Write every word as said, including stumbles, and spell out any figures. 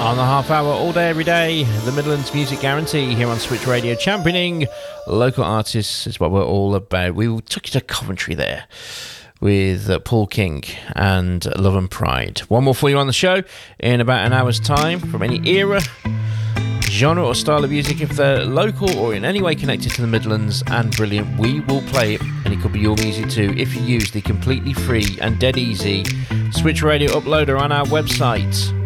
On the half hour, all day, every day, the Midlands Music Guarantee here on Switch Radio, championing local artists is what we're all about. We took you to Coventry there with uh, Paul King and Love and Pride. One more for you on the show in about an hour's time from any era, genre or style of music. If they're local or in any way connected to the Midlands and brilliant, we will play it, and it could be your music too if you use the completely free and dead easy Switch Radio uploader on our website.